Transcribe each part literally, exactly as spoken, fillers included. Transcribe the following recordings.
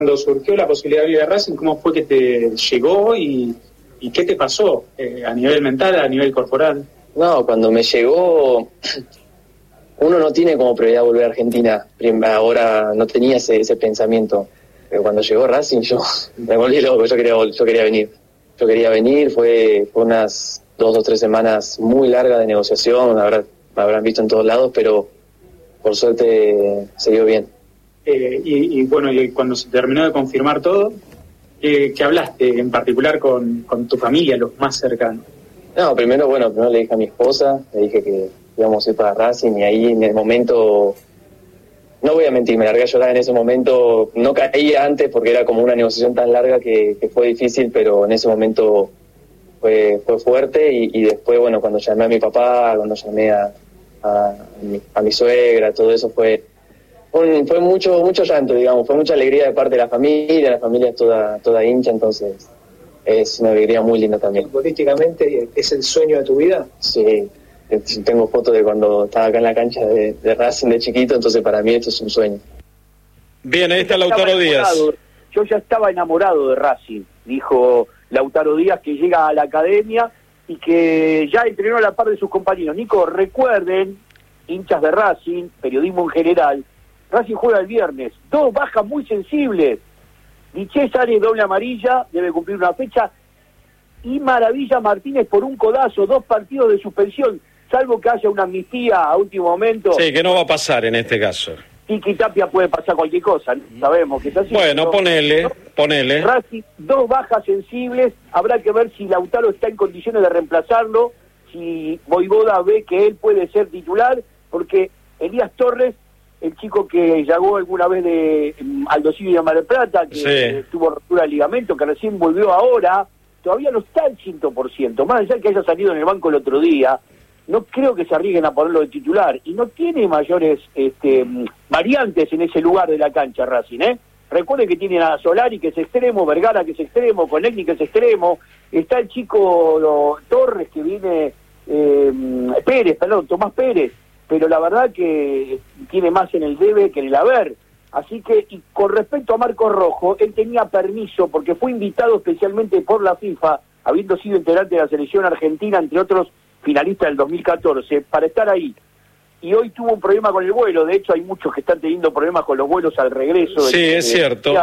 Cuando surgió la posibilidad de ir a Racing, ¿cómo fue que te llegó y, y qué te pasó eh, a nivel mental, a nivel corporal? No, cuando me llegó, uno no tiene como prioridad volver a Argentina. Ahora no tenía ese, ese pensamiento. Pero cuando llegó Racing, yo me volví loco, yo quería, yo quería venir. Yo quería venir, fue, fue unas dos o tres semanas muy largas de negociación, habrá, me habrán visto en todos lados, pero por suerte se dio bien. Eh, y, y bueno, y cuando se terminó de confirmar todo, eh, ¿qué hablaste en particular con, con tu familia, los más cercanos? No, primero, bueno, primero le dije a mi esposa, le dije que íbamos a ir para Racing y ahí en el momento, no voy a mentir, me largué a llorar en ese momento, no caía antes porque era como una negociación tan larga que, que fue difícil, pero en ese momento fue, fue fuerte y, y después, bueno, cuando llamé a mi papá, cuando llamé a, a, a, mi, a mi suegra, todo eso fue... Fue, fue mucho mucho llanto, digamos, fue mucha alegría de parte de la familia, la familia es toda, toda hincha, entonces es una alegría muy linda también. ¿Futbolísticamente es el sueño de tu vida? Sí, tengo fotos de cuando estaba acá en la cancha de, de Racing de chiquito, entonces para mí esto es un sueño. Bien, ahí está Lautaro Díaz. Yo ya estaba enamorado de Racing, dijo Lautaro Díaz, que llega a la academia y que ya entrenó a la par de sus compañeros. Nico, recuerden, hinchas de Racing, periodismo en general, Racing juega el viernes, dos bajas muy sensibles. Diché sale doble amarilla, debe cumplir una fecha. Y Maravilla Martínez por un codazo, dos partidos de suspensión, salvo que haya una amnistía a último momento. Sí, que no va a pasar en este caso. Tiki Tapia puede pasar cualquier cosa, sabemos que está así. Bueno, pero, ponele, ¿no? ponele. Racing, dos bajas sensibles, habrá que ver si Lautaro está en condiciones de reemplazarlo, si Voivoda ve que él puede ser titular, porque Elías Torres, el chico que llegó alguna vez de um, Aldo Civi de Mar del Plata, que sí. eh, tuvo rotura de ligamento, que recién volvió ahora, todavía no está al cien por ciento, más allá que haya salido en el banco el otro día, no creo que se arriesguen a ponerlo de titular, y no tiene mayores este, variantes en ese lugar de la cancha Racing, ¿eh? Recuerden que tienen a Solari, que es extremo, Vergara, que es extremo, Konechny, que es extremo, está el chico lo, Torres, que viene, eh, Pérez, perdón, Tomás Pérez, pero la verdad que tiene más en el debe que en el haber. Así que, y con respecto a Marcos Rojo, él tenía permiso, porque fue invitado especialmente por la FIFA, habiendo sido integrante de la selección argentina, entre otros finalistas del dos mil catorce, para estar ahí. Y hoy tuvo un problema con el vuelo, de hecho hay muchos que están teniendo problemas con los vuelos al regreso. Sí, del, es cierto.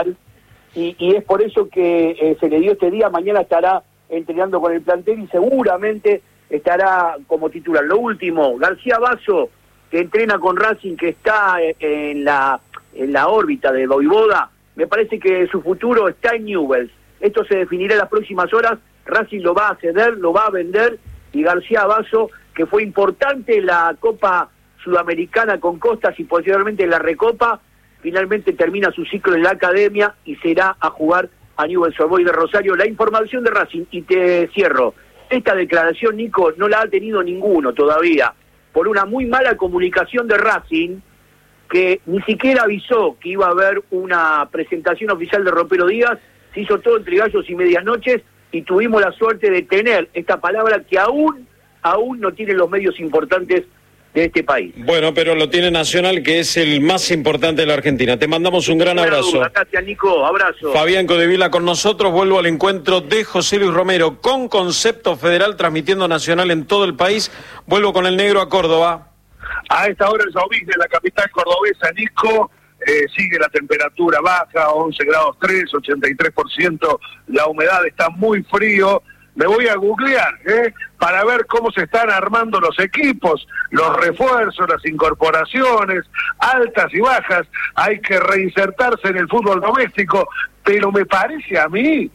Y, y es por eso que eh, se le dio este día, mañana estará entrenando con el plantel y seguramente estará como titular. Lo último, García Basso, que entrena con Racing, que está en la en la órbita de Voivoda, me parece que su futuro está en Newell's. Esto se definirá en las próximas horas, Racing lo va a ceder, lo va a vender, y García Basso, que fue importante en la Copa Sudamericana con Costas y posteriormente en la Recopa, finalmente termina su ciclo en la academia y se irá a jugar a Newell's Old Boys de Rosario. La información de Racing, y te cierro, esta declaración, Nico, no la ha tenido ninguno todavía, por una muy mala comunicación de Racing, que ni siquiera avisó que iba a haber una presentación oficial de Ropero Díaz, se hizo todo entre gallos y medias noches, y tuvimos la suerte de tener esta palabra que aún, aún no tienen los medios importantes de este país. Bueno, pero lo tiene Nacional, que es el más importante de la Argentina. Te mandamos un gran abrazo. Gracias, Nico, abrazo. Fabián Codevila con nosotros. Vuelvo al encuentro de José Luis Romero con concepto federal, transmitiendo Nacional en todo el país. Vuelvo con el negro a Córdoba. A esta hora el Saubís de la capital cordobesa, Nico, eh, sigue la temperatura baja, once grados tres, ochenta y tres por ciento, la humedad está muy frío. Me voy a googlear, ¿eh? para ver cómo se están armando los equipos, los refuerzos, las incorporaciones, altas y bajas. Hay que reinsertarse en el fútbol doméstico, pero me parece a mí,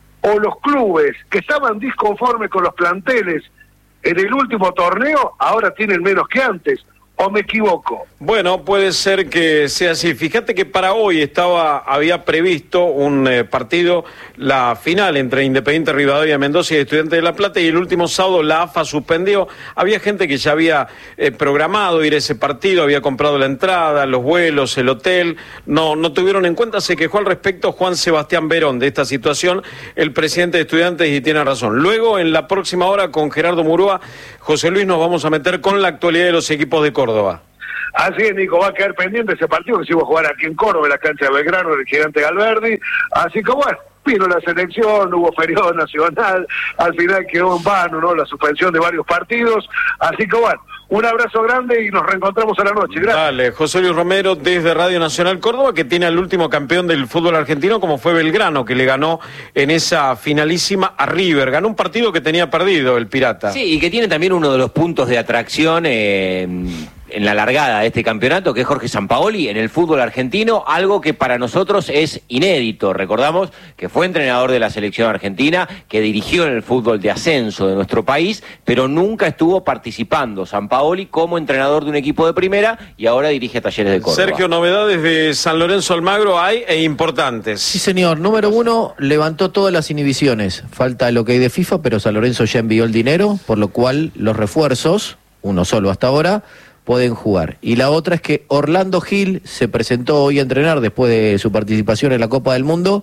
o los clubes que estaban disconformes con los planteles en el último torneo, ahora tienen menos que antes. ¿O me equivoco? Bueno, puede ser que sea así. Fíjate que para hoy estaba había previsto un eh, partido, la final entre Independiente Rivadavia, Mendoza y Estudiantes de La Plata, y el último sábado la A F A suspendió. Había gente que ya había eh, programado ir a ese partido, había comprado la entrada, los vuelos, el hotel. No, no tuvieron en cuenta. Se quejó al respecto Juan Sebastián Verón de esta situación, el presidente de Estudiantes, y tiene razón. Luego, en la próxima hora, con Gerardo Murúa, José Luis, nos vamos a meter con la actualidad de los equipos de Córdoba. Así es, Nico, va a quedar pendiente ese partido que se iba a jugar aquí en Córdoba, en la cancha de Belgrano, del Gigante Galverdi. Así que bueno, vino la selección, hubo feriado nacional, al final quedó en vano, ¿no?, la suspensión de varios partidos. Así que bueno, un abrazo grande y nos reencontramos a la noche. Gracias. Dale, José Luis Romero desde Radio Nacional Córdoba, que tiene al último campeón del fútbol argentino, como fue Belgrano, que le ganó en esa finalísima a River. Ganó un partido que tenía perdido el Pirata. Sí, y que tiene también uno de los puntos de atracción eh, en la largada de este campeonato, que es Jorge Sampaoli en el fútbol argentino, algo que para nosotros es inédito. Recordamos que fue entrenador de la selección argentina, que dirigió en el fútbol de ascenso de nuestro país, pero nunca estuvo participando Sampaoli como entrenador de un equipo de primera, y ahora dirige a Talleres de Córdoba. Sergio, novedades de San Lorenzo Almagro hay e importantes. Sí, señor. Número uno, levantó todas las inhibiciones. Falta el ok de FIFA, pero San Lorenzo ya envió el dinero, por lo cual los refuerzos, uno solo hasta ahora, pueden jugar. Y la otra es que Orlando Gil se presentó hoy a entrenar después de su participación en la Copa del Mundo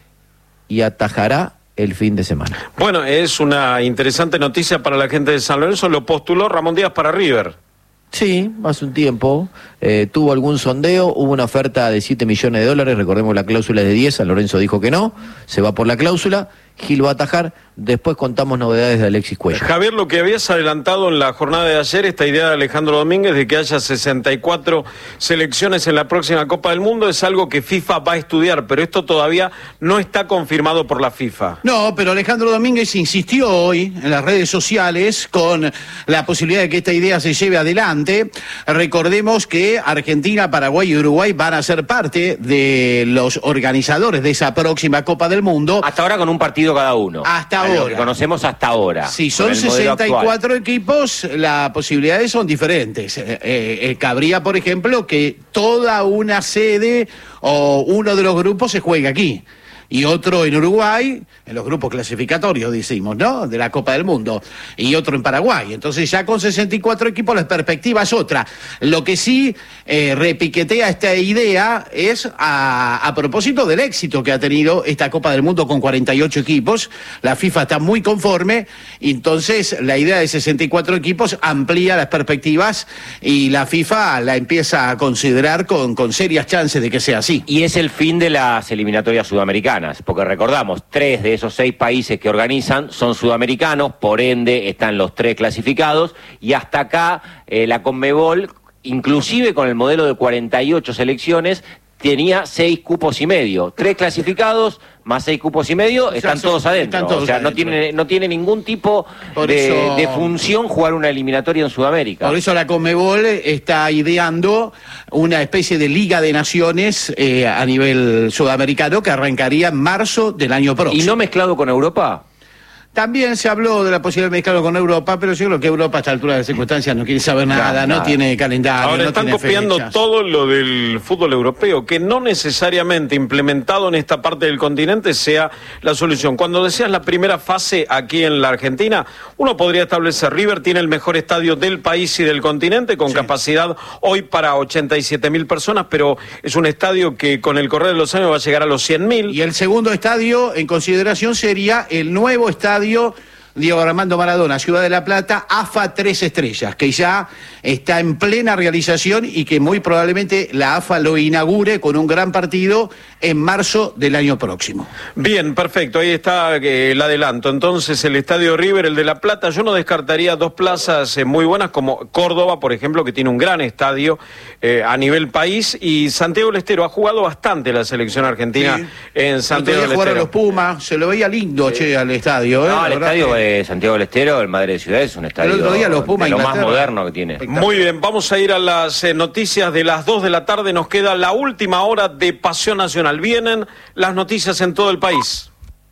y atajará el fin de semana. Bueno, es una interesante noticia para la gente de San Lorenzo. Lo postuló Ramón Díaz para River. Sí, hace un tiempo eh, tuvo algún sondeo, hubo una oferta de siete millones de dólares, recordemos la cláusula es de diez, San Lorenzo dijo que no, se va por la cláusula, Gil va a atajar, después contamos novedades de Alexis Cuellar. Javier, lo que habías adelantado en la jornada de ayer, esta idea de Alejandro Domínguez de que haya sesenta y cuatro selecciones en la próxima Copa del Mundo, es algo que FIFA va a estudiar, pero esto todavía no está confirmado por la FIFA. No, pero Alejandro Domínguez insistió hoy en las redes sociales con la posibilidad de que esta idea se lleve adelante. Recordemos que Argentina, Paraguay y Uruguay van a ser parte de los organizadores de esa próxima Copa del Mundo. Hasta ahora con un partido cada uno. Hasta a ahora. Lo que conocemos hasta ahora. Si son sesenta y cuatro equipos, las posibilidades son diferentes. Eh, eh, cabría, por ejemplo, que toda una sede o uno de los grupos se juegue aquí. Y otro en Uruguay, en los grupos clasificatorios, decimos, ¿no?, de la Copa del Mundo, y otro en Paraguay. Entonces ya con sesenta y cuatro equipos la perspectiva es otra. Lo que sí eh, repiquetea esta idea es a, a propósito del éxito que ha tenido esta Copa del Mundo con cuarenta y ocho equipos. La FIFA está muy conforme, entonces la idea de sesenta y cuatro equipos amplía las perspectivas y la FIFA la empieza a considerar con, con serias chances de que sea así. Y es el fin de las eliminatorias sudamericanas. Porque recordamos, tres de esos seis países que organizan son sudamericanos, por ende están los tres clasificados, y hasta acá eh, la Conmebol, inclusive con el modelo de cuarenta y ocho selecciones, tenía seis cupos y medio. Tres clasificados más seis cupos y medio, o están sea, todos adentro. Están todos o sea, adentro. No tiene, no tiene ningún tipo de, eso, de función jugar una eliminatoria en Sudamérica. Por eso la Conmebol está ideando una especie de Liga de Naciones eh, a nivel sudamericano que arrancaría en marzo del año próximo. ¿Y no mezclado con Europa? También se habló de la posibilidad de mezclarlo con Europa, pero yo creo que Europa a esta altura de circunstancias no quiere saber nada, no, no tiene calendario. Ahora no están tiene copiando fechas. todo lo del fútbol europeo, que no necesariamente implementado en esta parte del continente sea la solución. Cuando decías la primera fase aquí en la Argentina, uno podría establecer, River tiene el mejor estadio del país y del continente, con sí. capacidad hoy para ochenta y siete mil personas, pero es un estadio que con el correr de los años va a llegar a los cien mil. Y el segundo estadio en consideración sería el nuevo estadio Diego Armando Maradona, Ciudad de la Plata, A F A tres estrellas, que ya está en plena realización y que muy probablemente la A F A lo inaugure con un gran partido en marzo del año próximo. Bien, perfecto, ahí está eh, el adelanto. Entonces el Estadio River, el de La Plata, yo no descartaría dos plazas eh, muy buenas como Córdoba, por ejemplo, que tiene un gran estadio eh, a nivel país, y Santiago del Estero. Ha jugado bastante la selección argentina sí. en Santiago del Estero. Jugaron los Pumas, se lo veía lindo, sí. che, al estadio. ¿eh? No, el estadio de Santiago del Estero, el Madre de Ciudad, es un estadio el otro día los Pumas de lo más moderno que tiene. Muy bien, vamos a ir a las eh, noticias de las dos de la tarde. Nos queda la última hora de Pasión Nacional. Vienen las noticias en todo el país.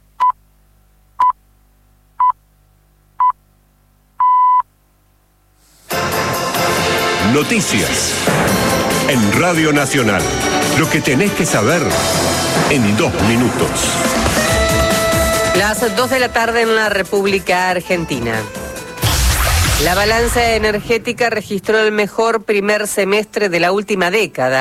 Noticias en Radio Nacional. Lo que tenés que saber en dos minutos. Las dos de la tarde en la República Argentina. La balanza energética registró el mejor primer semestre de la última década.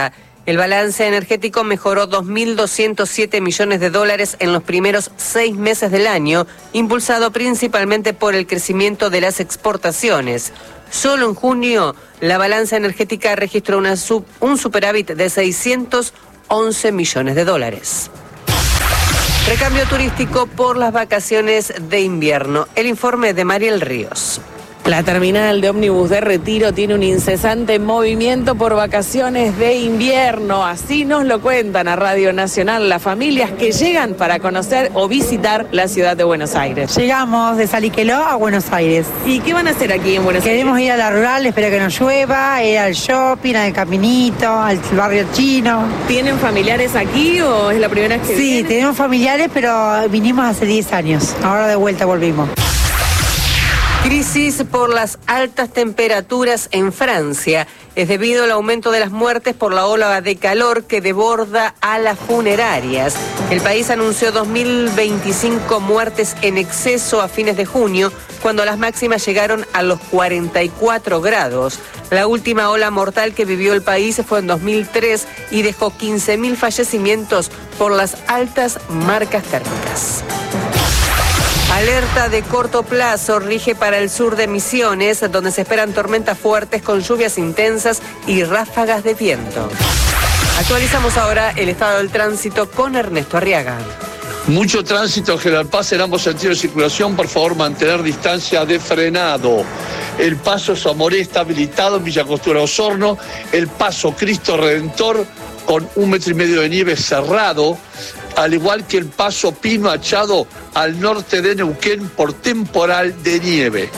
El balance energético mejoró dos mil doscientos siete millones de dólares en los primeros seis meses del año, impulsado principalmente por el crecimiento de las exportaciones. Solo en junio, la balanza energética registró una sub, un superávit de seiscientos once millones de dólares. Recambio turístico por las vacaciones de invierno. El informe de Mariel Ríos. La terminal de ómnibus de Retiro tiene un incesante movimiento por vacaciones de invierno. Así nos lo cuentan a Radio Nacional las familias que llegan para conocer o visitar la ciudad de Buenos Aires. Llegamos de Saliqueló a Buenos Aires. ¿Y qué van a hacer aquí en Buenos Aires? Queremos ir a la rural, espero que no llueva, ir al shopping, al caminito, al barrio chino. ¿Tienen familiares aquí o es la primera vez que Sí, vienen? tenemos familiares, pero vinimos hace diez años. Ahora de vuelta volvimos. Crisis por las altas temperaturas en Francia. Es debido al aumento de las muertes por la ola de calor que desborda a las funerarias. El país anunció dos mil veinticinco muertes en exceso a fines de junio, cuando las máximas llegaron a los cuarenta y cuatro grados. La última ola mortal que vivió el país fue en dos mil tres y dejó quince mil fallecimientos por las altas marcas térmicas. Alerta de corto plazo rige para el sur de Misiones, donde se esperan tormentas fuertes con lluvias intensas y ráfagas de viento. Actualizamos ahora el estado del tránsito con Ernesto Arriaga. Mucho tránsito en General Paz en ambos sentidos de circulación. Por favor, mantener distancia de frenado. El paso Zamoré está habilitado en Villa Costura Osorno. El paso Cristo Redentor con un metro y medio de nieve cerrado, al igual que el paso Pino Achado al norte de Neuquén por temporal de nieve.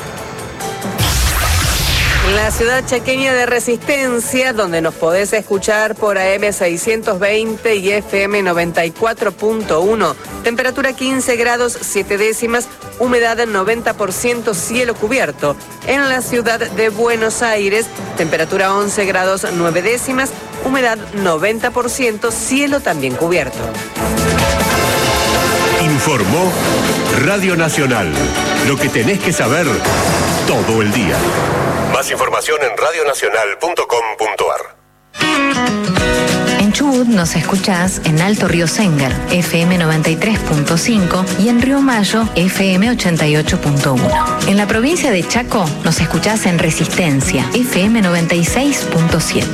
En la ciudad chaqueña de Resistencia, donde nos podés escuchar por A M seiscientos veinte y F M noventa y cuatro punto uno. Temperatura quince grados siete décimas, humedad del noventa por ciento, cielo cubierto. En la ciudad de Buenos Aires, temperatura once grados nueve décimas, humedad noventa por ciento, cielo también cubierto. Informó Radio Nacional. Lo que tenés que saber todo el día. Más información en radio nacional punto com punto a r. En Chubut nos escuchás en Alto Río Sengar, F M noventa y tres punto cinco y en Río Mayo, F M ochenta y ocho punto uno. En la provincia de Chaco nos escuchás en Resistencia, F M noventa y seis punto siete.